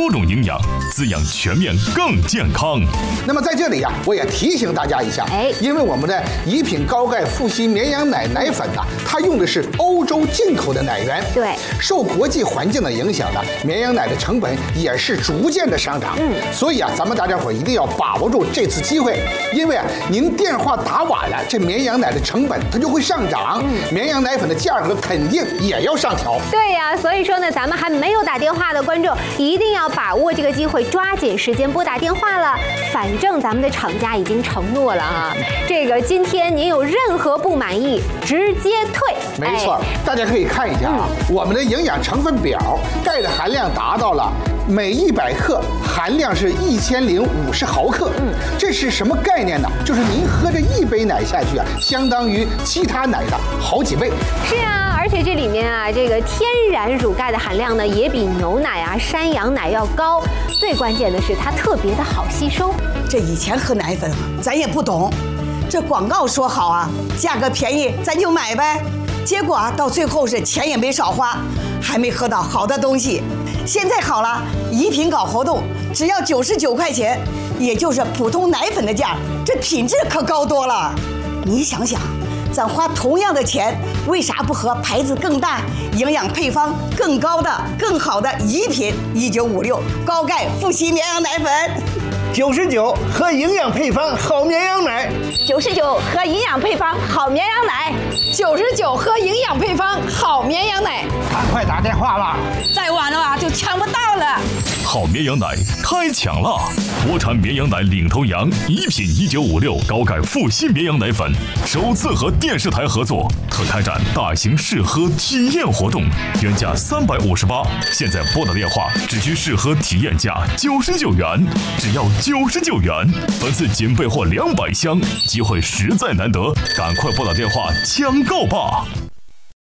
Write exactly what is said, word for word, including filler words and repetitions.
多种营养，滋养全面更健康。 那么在这里呀、啊，我也提醒大家一下， 哎， 因为我们的怡品高钙复硒绵羊奶奶粉呢、啊，它用的是欧洲进口的奶源， 对， 受国际环境的影响呢，绵羊奶的成本也是逐渐的上涨。嗯，所以啊，咱们大家伙一定要把握住这次机会，因为啊，您电话打晚了，这绵羊奶的成本它就会上涨，嗯、绵羊奶粉的价格肯定也要上调。 对呀、啊，所以说呢，咱们还没有打电话的观众一定要把握这个机会，抓紧时间拨打电话了。反正咱们的厂家已经承诺了啊，这个今天您有任何不满意，直接退。 没错，哎、大家可以看一下啊，嗯、我们的营养成分表，钙的含量达到了每一百克含量是一千零五十毫克。嗯，这是什么概念呢？就是您喝这一杯奶下去啊，相当于其他奶的好几倍。 是啊，而且这里面啊，这个天然乳钙的含量呢，也比牛奶啊、山羊奶要高。最关键的是，它特别的好吸收。 这以前喝奶粉啊，咱也不懂，这广告说好啊，价格便宜咱就买呗。结果啊，到最后是钱也没少花，还没喝到好的东西。现在好了，怡品搞活动，只要九十九块钱，也就是普通奶粉的价，这品质可高多了。你想想，咱花同样的钱，为啥不喝牌子更大、营养配方更高的、更好的怡品一九五六高钙复硒绵羊奶粉？ 九十九喝营养配方好绵羊奶， 九十九喝营养配方好绵羊奶， 九十九喝营养配方好绵羊奶。 赶快打电话吧， 再晚了啊就抢不到了。 好绵羊奶开抢了！国产绵羊奶领头羊怡品一九五六高钙复硒绵羊奶粉首次和电视台合作，特开展大型试喝体验活动，原价三百五十八，现在拨打电话只需试喝体验价九十九元，只要九十九元，本次仅备货两百箱，机会实在难得，赶快拨打电话抢购吧！